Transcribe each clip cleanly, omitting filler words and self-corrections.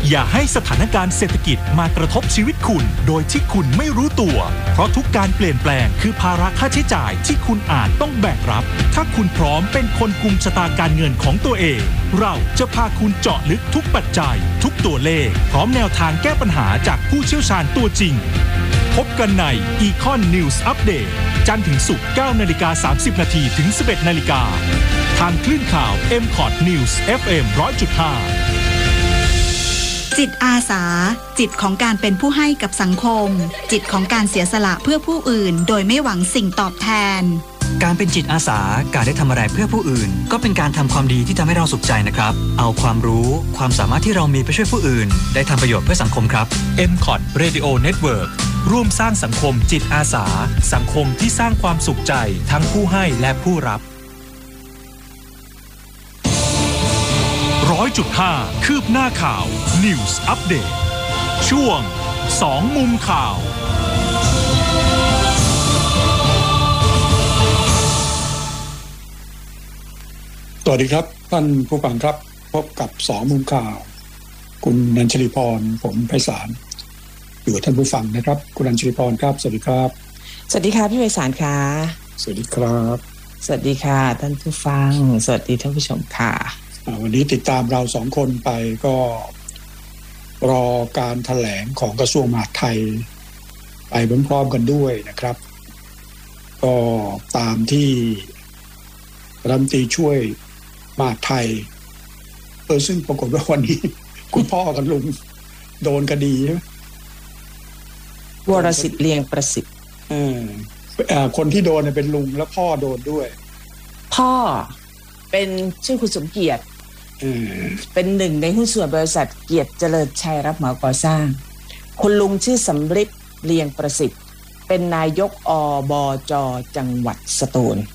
อย่าให้สถานการณ์เศรษฐกิจมากระทบชีวิตคุณโดยที่คุณไม่รู้ตัวเพราะทุกการเปลี่ยนแปลงคือภาระค่าใช้จ่ายที่คุณอาจต้องแบกรับถ้าคุณพร้อมเป็นคนกุมชะตาการเงินของตัวเองเราจะพาคุณเจาะลึกทุกปัจจัยทุกตัวเลขพร้อมแนวทางแก้ปัญหาจากผู้เชี่ยวชาญตัวจริงพบกันใน Econ News Update จันทร์ถึงศุกร์ 9:30 น. ถึง 11:00 น. ทางคลื่นข่าว MCOT News FM 100.5 จิตอาสาจิตของการเป็นผู้ให้กับสังคมจิตของการเสียสละเพื่อผู้อื่นโดยไม่หวังสิ่งตอบแทนการเป็นจิตอาสาการได้ทำอะไรเพื่อผู้อื่นก็เป็นการทำความดีที่ทำให้เราสุขใจนะครับเอาความรู้ความสามารถที่เรามีไปช่วยผู้อื่นได้ทำประโยชน์เพื่อสังคมครับ MCOT Radio Network ร่วมสร้างสังคมจิตอาสาสังคมที่สร้างความสุขใจทั้งผู้ให้และผู้รับ100.5 คืบหน้าข่าว News Update ช่วง2มุมข่าวสวัสดีครับท่านผู้ฟังครับพบกับ2มุมข่าวคุณนันชลีพรผมไพศาลอยู่กับท่านผู้ฟังนะครับคุณนันชลีพรครับสวัสดีครับสวัสดีค่ะพี่ไพศาลค่ะสวัสดีครับสวัสดีค่ะท่านผู้ฟังสวัสดีท่านผู้ชมค่ะวันนี้ติดตามเรา2คนไปก็รอการแถลงของกระทรวงมหาดไทยไปพร้อมๆกันด้วยนะครับก็ตามที่รัฐมนตรีช่วยมหาดไทยซึ่งปรากฏว่าวันนี้คุณพ่อกับลุงโดนคดีใช่ไหมวรสิทธิ์เลียงประสิทธิ์คนที่โดนเป็นลุงแล้วพ่อโดนด้วยพ่อเป็นชื่อคุณสมเกียรติเป็นหนึ่งในหุ้นส่วนบริษัทเกียรติเจริญชัยรับเหมาก่อสร้างคุณลุงชื่อสำริดเลียงประสิทธิ์เป็นนายกอบจ.จังหวัดสตูล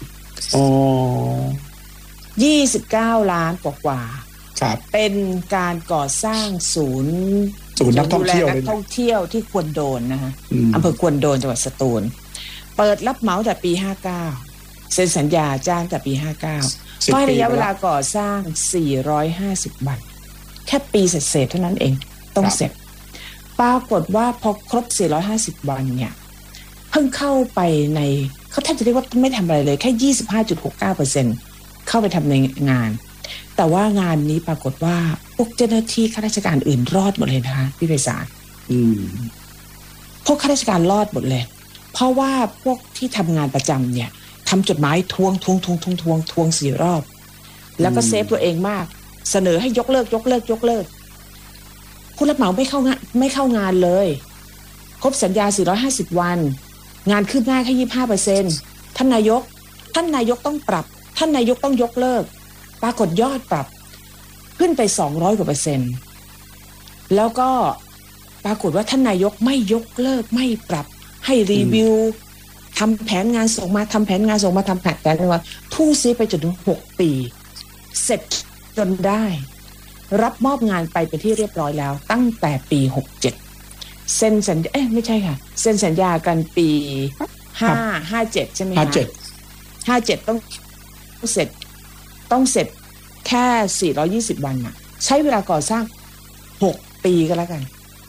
29 ล้านกว่าเป็นการก่อสร้างศูนย์นักท่องเที่ยวที่ควรโดนนะคะอำเภอควรโดนจังหวัดสตูลเปิดรับเหมาแต่ปี59เซ็นสัญญาจ้างแต่ปี59ก็ระยะเวลาก่อสร้าง450 วันแค่ปีเศษเท่านั้นเองต้องเสร็จปรากฏว่าพอครบ450 วันเนี่ยเพิ่งเข้าไปในเขาแทบจะเรียกว่าไม่ทำอะไรเลยแค่ 25.69% เข้าไปทำในงานแต่ว่างานนี้ปรากฏว่าพวกเจ้าหน้าที่ข้าราชการอื่นรอดหมดเลยนะคะพี่ไพศาลพวกข้าราชการรอดหมดเลยเพราะว่าพวกที่ทำงานประจำเนี่ยทำจดหมายทวง4 รอบแล้วก็เซฟตัวเองมากเสนอให้ยกเลิกผู้รับเหมาไม่เข้างานเลยครบสัญญา450 วันงานคืบหน้าแค่ 25% ท่านนายกต้องปรับท่านนายกต้องยกเลิกปรากฏยอดปรับขึ้นไป200 กว่า%แล้วก็ปรากฏว่าท่านนายกไม่ยกเลิกไม่ปรับให้รีวิวทำแผนงานส่งมาทำแผนงานส่งมาทำแผนว่าทุ่งซีไปจนถึง6 ปีเสร็จจนได้รับมอบงานไปเป็นที่เรียบร้อยแล้วตั้งแต่ปี67เซ็นสัญญาไม่ใช่ค่ะเซ็นสัญญากันปี57ใช่ไหมคะ57ต้องเสร็จแค่420 วันน่ะใช้เวลาก่อสร้าง6 ปีก็แล้วกัน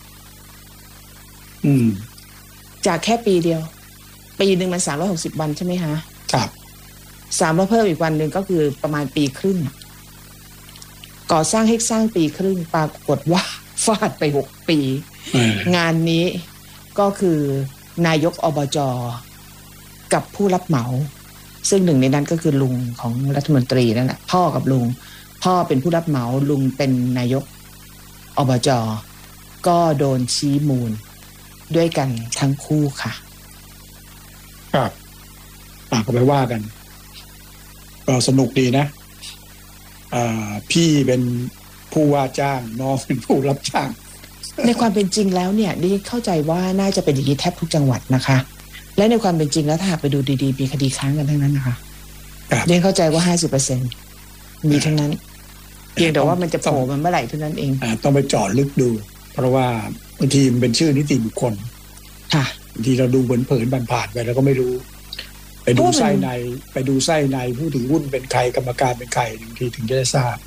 จากแค่ปีเดียวปีนึงมัน360 วันใช่ไหมคะครับ 3เพิ่มอีกวันนึงก็คือประมาณปีครึ่งก่อสร้างให้สร้างปีครึ่งปรากฏว่าฟาดไป6 ปีงานนี้ก็คือนายกอบจ.กับผู้รับเหมาซึ่งหนึ่งในนั้นก็คือลุงของรัฐมนตรีนั่นแหละพ่อกับลุงพ่อเป็นผู้รับเหมาลุงเป็นนายกอบจ.ก็โดนชี้มูลด้วยกันทั้งคู่ค่ะครับก็ไปว่ากันก็สนุกดีนะพี่เป็นผู้ว่าจ้างน้องเป็นผู้รับจ้างในความเป็นจริงแล้วเนี่ยดิเข้าใจว่าน่าจะเป็นอย่างนี้แทบทุกจังหวัดนะคะและในความเป็นจริงแล้วถ้าหากไปดูดีๆมีคดีค้างกันทั้งนั้นนะคะดิเข้าใจว่า 50% มีทั้งนั้นเพียงแต่ว่ามันจะโผล่มันเมื่อไหร่เท่านั้นเองต้องไปเจาะลึกดูเพราะว่าบางทีมันเป็นชื่อนิติบุคคลค่ะบางทีเราดูเผินๆผ่านๆไปแล้วก็ไม่รู้ไปดูไส้ในผู้ถือหุ้นเป็นใครกรรมการเป็นใครบางทีถึงจะได้ทราบ